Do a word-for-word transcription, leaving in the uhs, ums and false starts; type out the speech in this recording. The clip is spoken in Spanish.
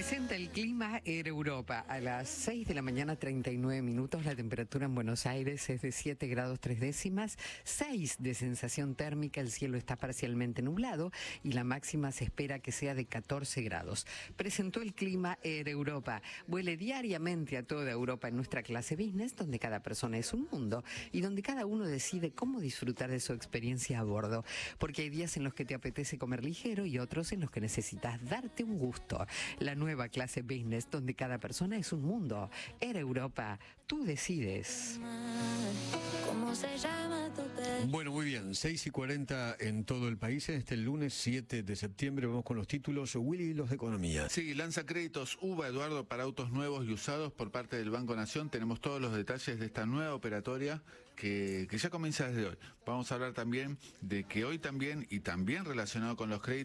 Presenta el clima Air Europa. A las seis de la mañana, treinta y nueve minutos, la temperatura en Buenos Aires es de siete grados tres décimas, seis de sensación térmica, el cielo está parcialmente nublado y la máxima se espera que sea de catorce grados. Presentó el clima Air Europa. Vuele diariamente a toda Europa en nuestra clase business, donde cada persona es un mundo y donde cada uno decide cómo disfrutar de su experiencia a bordo. Porque hay días en los que te apetece comer ligero y otros en los que necesitas darte un gusto. La nueva clase business, donde cada persona es un mundo. Air Europa, tú decides. ¿Cómo se llama tu pez? Bueno, muy bien, seis y cuarenta en todo el país. Este lunes siete de septiembre vamos con los títulos. Willy, los de economía. Sí, lanza créditos U B A, Eduardo, para autos nuevos y usados por parte del Banco Nación. Tenemos todos los detalles de esta nueva operatoria que, que ya comienza desde hoy. Vamos a hablar también de que hoy también, y también relacionado con los créditos,